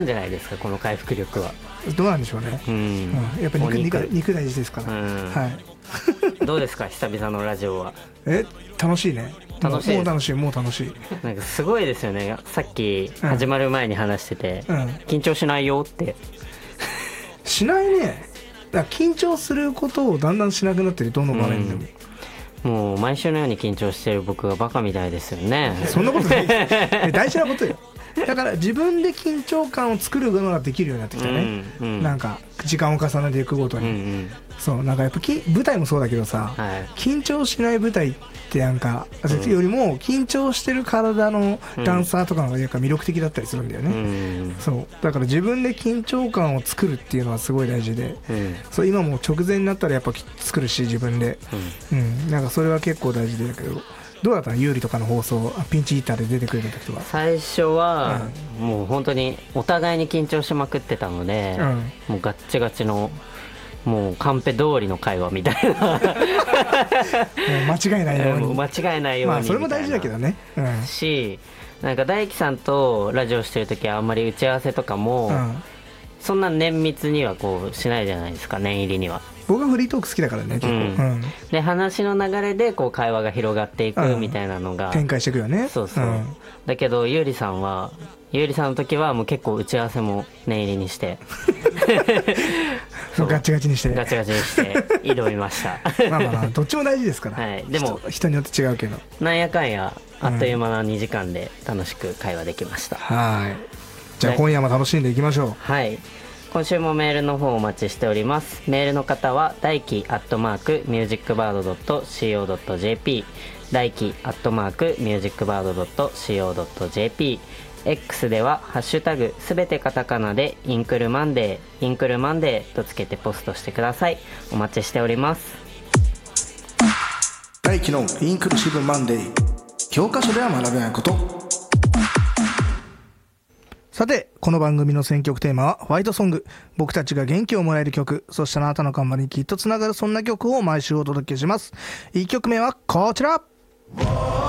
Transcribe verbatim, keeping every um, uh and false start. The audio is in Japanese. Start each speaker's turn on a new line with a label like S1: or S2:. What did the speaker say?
S1: じゃないですかこの回復力は。
S2: どうなんでしょうね、
S1: うん、
S2: うん、やっぱ 肉, 肉, 肉大事ですから、うん、はい。
S1: どうですか久々のラジオは。
S2: え楽しいね。
S1: 楽しい。
S2: もう楽しいもう楽しい。
S1: なんかすごいですよね。さっき始まる前に話してて、うん、緊張しないよって
S2: しないね。だから緊張することをだんだんしなくなってるどの場面でも、
S1: うん、もう毎週のように緊張してる僕がバカみたいですよね。
S2: そんなことない大事なことよ。だから自分で緊張感を作るのができるようになってきたね、うんうん、なんか時間を重ねていくごとに、うんうん、そうなんかやっぱき舞台もそうだけどさ、はい、緊張しない舞台ってなんか、うん、よりも緊張してる体のダンサーとかの方がやっぱ魅力的だったりするんだよね、うん、そうだから自分で緊張感を作るっていうのはすごい大事で、うん、そう今も直前になったらやっぱ作るし自分で、うんうん、なんかそれは結構大事だけど。どうだったの有利とかの放送ピンチヒッターで出てくれた時は。
S1: 最初は、うん、もう本当にお互いに緊張しまくってたので、うん、もうガッチガチのもうカンペ通りの会話みたいなもう
S2: 間違いないように
S1: 間違いないように、まあ
S2: それも大事だけどね、うん、
S1: しなんか大輝さんとラジオしてる時はあんまり打ち合わせとかも、うん、そんな綿密にはこうしないじゃないですか。念入りには。
S2: 僕はフリートーク好きだからね結構、うんうん、
S1: で話の流れでこう会話が広がっていくみたいなのが、うん、
S2: 展開していくよね。
S1: そうそう、うん、だけどゆうりさんはゆうりさんの時はもう結構打ち合わせも念入りにして
S2: そうガチガチにして
S1: ガチガチにして挑みました
S2: まあまあ、まあ、どっちも大事ですから、
S1: はい、でも
S2: 人, 人によって違うけど
S1: なんやかんやあっという間なにじかんで楽しく会話できました、
S2: うん、はいじゃあ今夜も楽しんでいきましょう。
S1: はい、今週もメールの方お待ちしております。メールの方は大輝アットマークミュージックバードドットシーオードットジェーピー 大輝アットマークミュージックバードドットシーオードットジェーピー X ではハッシュタグすべてカタカナでインクルマンデーインクルマンデーとつけてポストしてください。お待ちしております。
S2: 大輝のインクルシブマンデー、教科書では学べないこと。さてこの番組の選曲テーマはファイトソング。僕たちが元気をもらえる曲、そしてあなたの頑張りにきっとつながるそんな曲を毎週お届けします。いっきょくめはこちら。